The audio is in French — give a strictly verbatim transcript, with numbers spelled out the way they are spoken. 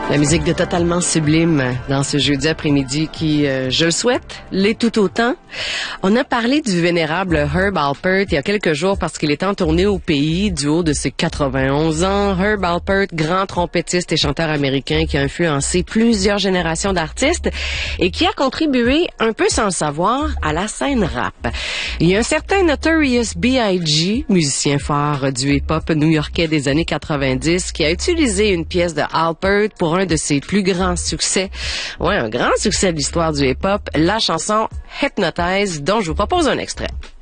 La musique de Totalement Sublime dans ce jeudi après-midi qui, euh, je le souhaite, l'est tout autant. On a parlé du vénérable Herb Alpert il y a quelques jours parce qu'il est en tournée au pays du haut de ses quatre-vingt-onze ans. Herb Alpert, grand trompettiste et chanteur américain qui a influencé plusieurs générations d'artistes et qui a contribué, un peu sans le savoir, à la scène rap. Il y a un certain Notorious B I G, musicien phare du hip-hop new-yorkais des années quatre-vingt-dix, qui a utilisé une pièce de Alpert pour un de ses plus grands succès. Ouais, un grand succès de l'histoire du hip-hop, la chanson Hypnotize, dont je vous propose un extrait.